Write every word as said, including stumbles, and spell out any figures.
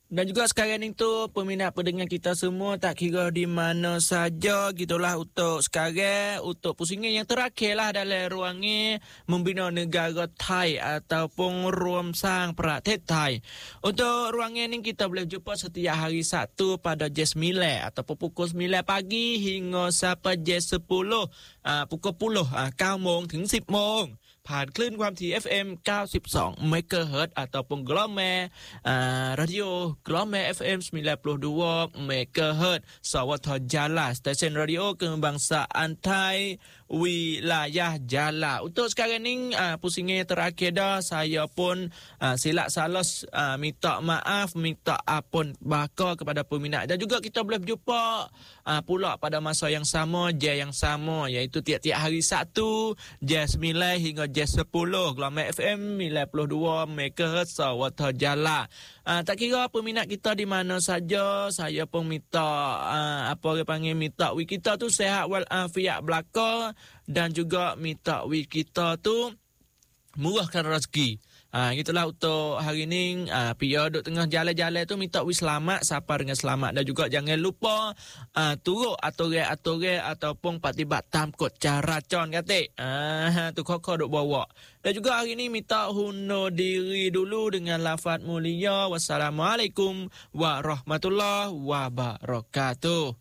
Dan juga sekarang ni tu peminat pendengar kita semua tak kira di mana saja gitulah untuk sekarang untuk pusingan yang terakhir lah dalam ruangnya membina negara Thai ataupun ruang sang praktek Thai. Untuk ruangnya ni kita boleh jumpa setiap hari Sabtu pada jam sembilan ataupun pukul sembilan pagi hingga sampai jam sepuluh uh, pukul sepuluh uh, sembilan โมง ถึง สิบ โมงผ่านคลื่นความถี่ เอฟ เอ็ม เก้าสิบสอง เมกะเฮิรตซ์ ataupun gelombang uh, radio gelombang เอฟ เอ็ม sembilan puluh dua เมกะเฮิรตซ์ Sawatha Jala, stesen radio kebangsaan Thai wilayah Jala. Untuk sekarang ni uh, pusingan terakhir dah, saya pun uh, silap salah uh, minta maaf, minta ampun baka kepada peminat, dan juga kita boleh berjumpa uh, pula pada masa yang sama, jam yang sama, iaitu tiap-tiap hari Sabtu jam sembilan hingga jam sepuluh gelombang F M sembilan puluh dua megahertz Sawatha Jala. Uh, tak kira peminat kita di mana saja, saya pun minta uh, apa orang panggil minta wi kita tu sehat walafiat belaka, dan juga minta wi kita tu murahkan rezeki. Ah, gitulah untuk hari ni. Ah, Pia duduk tengah jalan-jalan tu minta wi selamat, sampai dengan selamat, dan juga jangan lupa ah, turut aturan-aturan ataupun patibat tamkot cara con kata. Ah, tu koko duk bawa. Dan juga hari ni minta hundur diri dulu dengan lafaz mulia. Wassalamualaikum warahmatullahi wabarakatuh.